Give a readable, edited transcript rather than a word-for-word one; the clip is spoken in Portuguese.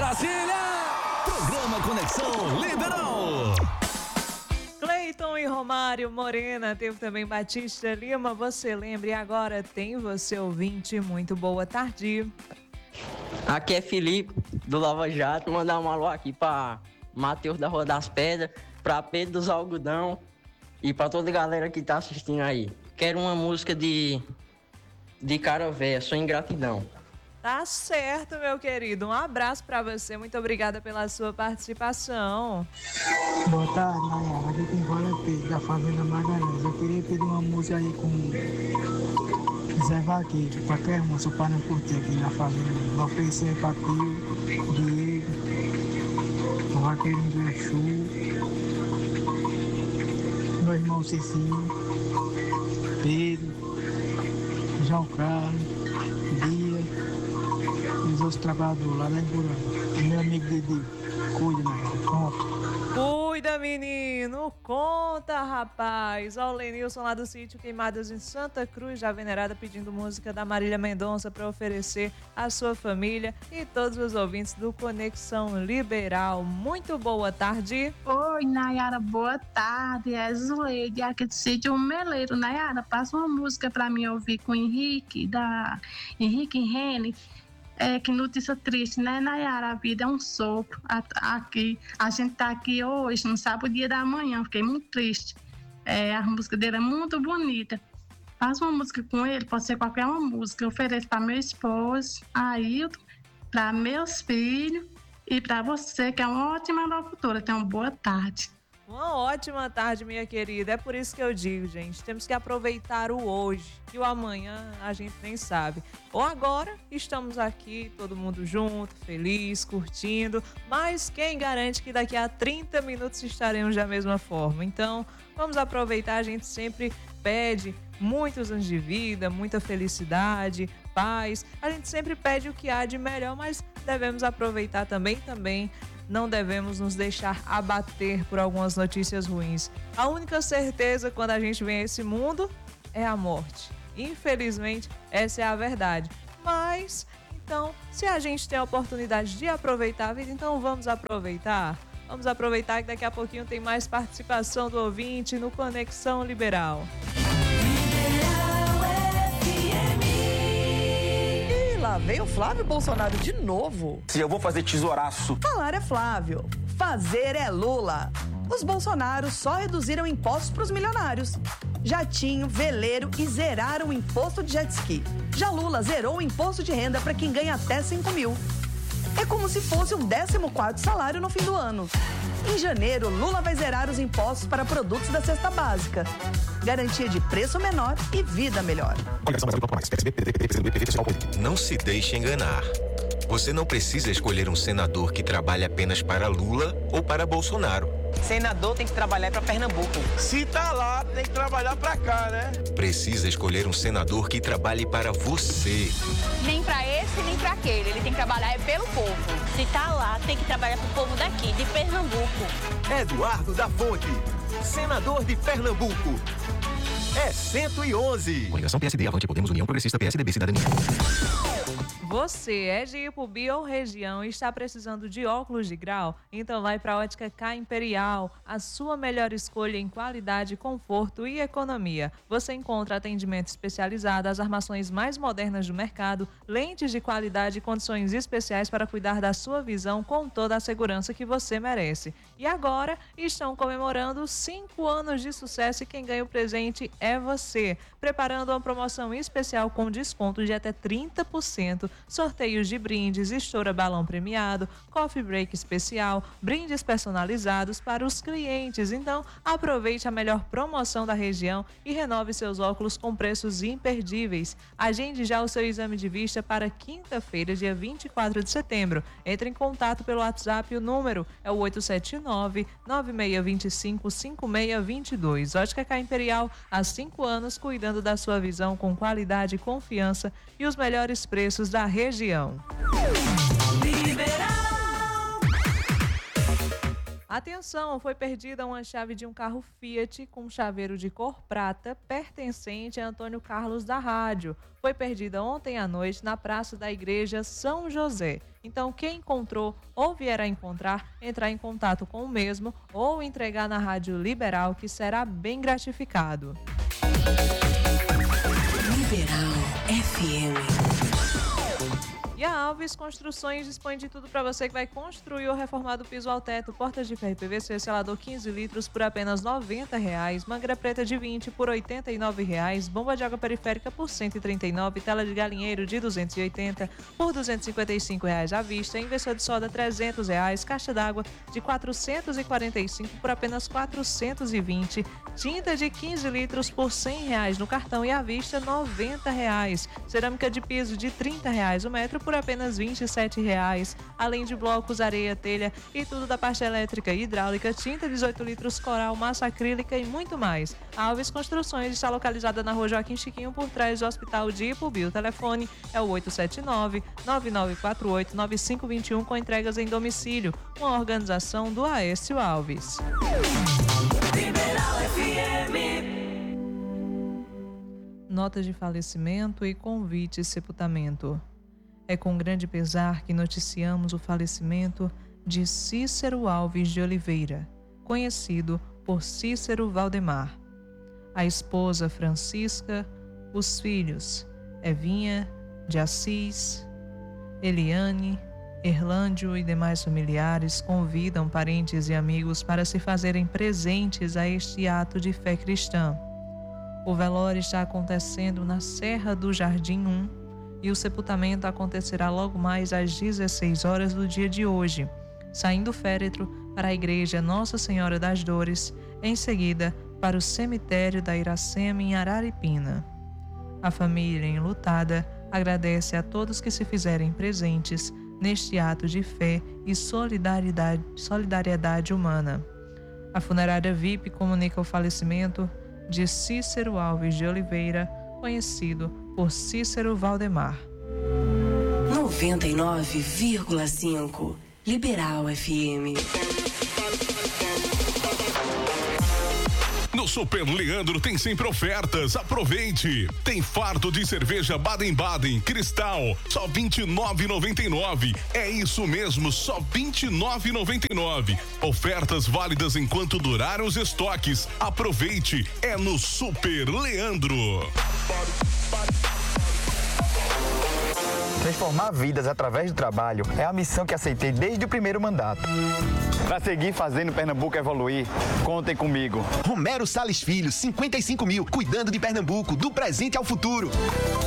Brasília! Programa Conexão Liberal. Cleiton e Romário Morena, teve também Batista Lima, você lembra, e agora tem você ouvinte, muito boa tarde. Aqui é Felipe, do Lava Jato, mandar um alô aqui pra Matheus da Rua das Pedras, pra Pedro dos Algodão e pra toda a galera que tá assistindo aí. Quero uma música de Cara Véia, sou ingratidão. Tá certo, meu querido, um abraço pra você, muito obrigada pela sua participação. Boa tarde, Nayara. Aqui tem Glória Pedro, da Fazenda Magalhães. Eu queria pedir uma música aí com Zé Vaqueiro, qualquer música para não curtir aqui na Fazenda. Vou oferecer para Tio, Diego, o Vaqueiro do Exu, meu irmão Cicinho, Pedro, João Carlos, Dia e os outros trabalhadores lá da Emburana. Meu amigo Didi, cuida, Nayara. Pronto. Cuida, menino, conta, rapaz. Ó, o Lenilson lá do sítio Queimadas em Santa Cruz, já venerada, pedindo música da Marília Mendonça para oferecer à sua família e todos os ouvintes do Conexão Liberal. Muito boa tarde. Oi, Nayara, boa tarde. É Zuleide, aqui do sítio Meleiro. Nayara, passa uma música para mim ouvir com o Henrique, da Henrique Rene. Que notícia triste, né, Nayara? A vida é um sopro. Aqui, a gente tá aqui hoje, não sabe o dia da manhã, fiquei muito triste. A música dele é muito bonita. Faz uma música com ele, pode ser qualquer uma música. Eu ofereço para meu esposo, Ailton, para meus filhos e para você, que é uma ótima locutora. Tenha uma boa tarde. Uma ótima tarde, minha querida. É por isso que eu digo, gente, temos que aproveitar o hoje e o amanhã a gente nem sabe. Ou agora estamos aqui, todo mundo junto, feliz, curtindo, mas quem garante que daqui a 30 minutos estaremos da mesma forma? Então, vamos aproveitar, a gente sempre pede muitos anos de vida, muita felicidade, paz. A gente sempre pede o que há de melhor, mas devemos aproveitar também. Não devemos nos deixar abater por algumas notícias ruins. A única certeza quando a gente vem a esse mundo é a morte. Infelizmente, essa é a verdade. Mas, então, se a gente tem a oportunidade de aproveitar a vida, então vamos aproveitar. Vamos aproveitar que daqui a pouquinho tem mais participação do ouvinte no Conexão Liberal. Lá veio o Flávio Bolsonaro de novo. Se eu vou fazer tesouraço. Falar é Flávio, fazer é Lula. Os Bolsonaros só reduziram impostos para os milionários. Jatinho, veleiro e zeraram o imposto de jet ski. Já Lula zerou o imposto de renda para quem ganha até 5 mil. É como se fosse um 14º salário no fim do ano. Em janeiro, Lula vai zerar os impostos para produtos da cesta básica. Garantia de preço menor e vida melhor. Não se deixe enganar. Você não precisa escolher um senador que trabalhe apenas para Lula ou para Bolsonaro. Senador tem que trabalhar para Pernambuco. Se tá lá, tem que trabalhar pra cá, né? Precisa escolher um senador que trabalhe para você. Nem para esse, nem para aquele. Ele tem que trabalhar pelo povo. Se tá lá, tem que trabalhar pro povo daqui, de Pernambuco. Eduardo da Fonte, senador de Pernambuco. É 111. Coligação PSD, Avante, Podemos, União Progressista, PSDB, Cidadania. Você é de Ipubi ou região e está precisando de óculos de grau? Então vai para a Ótica K Imperial, a sua melhor escolha em qualidade, conforto e economia. Você encontra atendimento especializado, as armações mais modernas do mercado, lentes de qualidade e condições especiais para cuidar da sua visão com toda a segurança que você merece. E agora estão comemorando 5 anos de sucesso e quem ganha o presente é você. Preparando uma promoção especial com desconto de até 30%. Sorteios de brindes, estoura balão premiado, coffee break especial, brindes personalizados para os clientes. Então, aproveite a melhor promoção da região e renove seus óculos com preços imperdíveis. Agende já o seu exame de vista para quinta-feira, dia 24 de setembro. Entre em contato pelo WhatsApp, o número é o 879-9625-5622. Ótica K Imperial, há 5 anos, cuidando da sua visão com qualidade e confiança e os melhores preços da região. Atenção, foi perdida uma chave de um carro Fiat com chaveiro de cor prata pertencente a Antônio Carlos da Rádio. Foi perdida ontem à noite na Praça da Igreja São José. Então, quem encontrou ou vier a encontrar, entrar em contato com o mesmo ou entregar na Rádio Liberal, que será bem gratificado. Liberal FM. E a Alves Construções dispõe de tudo para você que vai construir ou reformar do piso ao teto, portas de ferro e PVC, selador 15 litros por apenas R$ 90,00, mangueira preta de 20 por R$ 89,00, bomba de água periférica por R$ 139,00, tela de galinheiro de R$ 280 por R$ 255,00 à vista, inversor de solda R$ 300,00, caixa d'água de 445 por apenas R$ 420, tinta de 15 litros por R$ 100,00 no cartão e à vista R$ 90,00, cerâmica de piso de R$ 30,00 o metro por apenas R$ 27,00, além de blocos, areia, telha e tudo da parte elétrica e hidráulica, tinta 18 litros, coral, massa acrílica e muito mais. A Alves Construções está localizada na Rua Joaquim Chiquinho, por trás do Hospital de Ipubi. O telefone é o 879-9948-9521, com entregas em domicílio. Uma organização do Aécio Alves. Liberal FM. Nota de falecimento e convite sepultamento. É com grande pesar que noticiamos o falecimento de Cícero Alves de Oliveira, conhecido por Cícero Valdemar. A esposa Francisca, os filhos Evinha, de Assis, Eliane, Erlândio e demais familiares convidam parentes e amigos para se fazerem presentes a este ato de fé cristã. O velório está acontecendo na Serra do Jardim 1, e o sepultamento acontecerá logo mais às 16 horas do dia de hoje, saindo o féretro para a Igreja Nossa Senhora das Dores, em seguida para o cemitério da Iracema em Araripina. A família enlutada agradece a todos que se fizerem presentes neste ato de fé e solidariedade humana. A funerária VIP comunica o falecimento de Cícero Alves de Oliveira, conhecido por Cícero Valdemar. 99,5 Liberal FM. No Super Leandro tem sempre ofertas, aproveite. Tem fardo de cerveja Baden-Baden, Cristal, só R$ 29,99. É isso mesmo, só R$ 29,99. Ofertas válidas enquanto durar os estoques. Aproveite, é no Super Leandro. Transformar vidas através do trabalho é a missão que aceitei desde o primeiro mandato. Para seguir fazendo Pernambuco evoluir, contem comigo. Romero Salles Filho, 55 mil, cuidando de Pernambuco, do presente ao futuro.